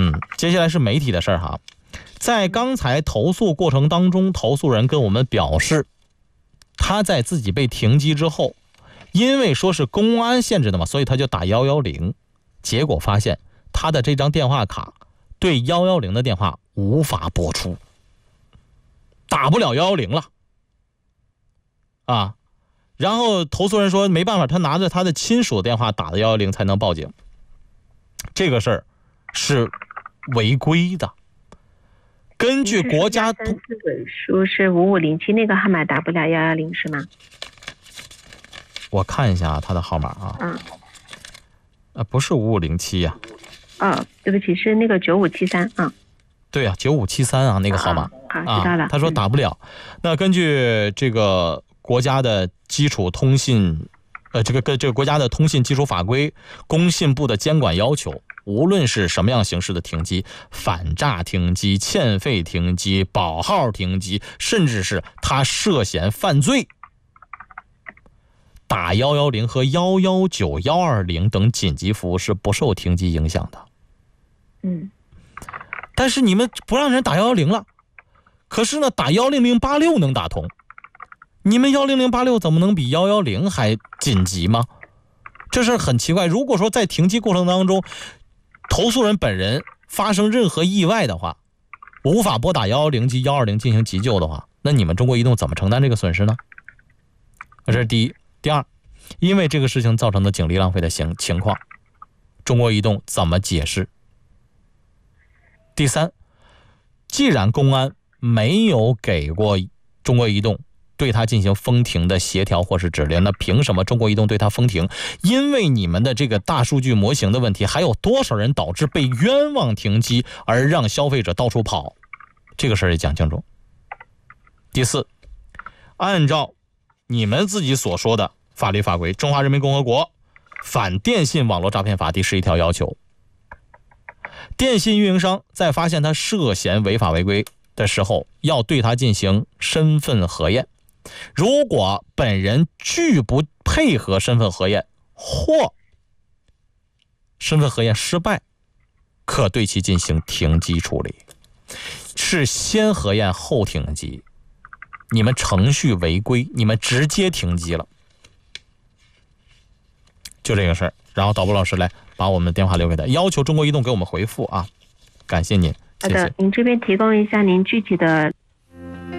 接下来是媒体的事儿哈。在刚才投诉过程当中，投诉人跟我们表示，他在自己被停机之后，因为说是公安限制的嘛，所以他就打110，结果发现他的这张电话卡对110的电话无法拨出，打不了110了啊。然后投诉人说没办法，他拿着他的亲属电话打的110才能报警，这个事儿是违规的。根据国家 3四尾数是5507那个号码打不了110是吗？ 我看一下他的号码啊。不是5507呀。 对不起，是那个9573啊。 对啊，9573啊，那个号码知道了。 他说打不了。那根据这个国家的基础通信，这个国家的通信基础法规，工信部的监管要求，无论是什么样形式的停机，反诈停机、欠费停机、保号停机，甚至是他涉嫌犯罪，打110和119、120等紧急服务是不受停机影响的。但是你们不让人打110了，可是呢，打10086能打通。你们10086怎么能比110还紧急吗？这事很奇怪。如果说在停机过程当中，投诉人本人发生任何意外的话，无法拨打110及120进行急救的话，那你们中国移动怎么承担这个损失呢？这是第一。第二，因为这个事情造成的警力浪费的情况，中国移动怎么解释？第三，既然公安没有给过中国移动对它进行封停的协调或是指令，那凭什么中国移动对它封停？因为你们的这个大数据模型的问题，还有多少人导致被冤枉停机而让消费者到处跑？这个事儿也讲清楚。第四，按照你们自己所说的法律法规，《中华人民共和国反电信网络诈骗法》第11条要求，电信运营商在发现他涉嫌违法违规的时候，要对他进行身份核验。如果本人拒不配合身份核验，或身份核验失败，可对其进行停机处理。是先核验后停机，你们程序违规，你们直接停机了。就这个事儿，然后导播老师来把我们的电话留给他，要求中国移动给我们回复啊，感谢您，谢谢。 好的，您这边提供一下您具体的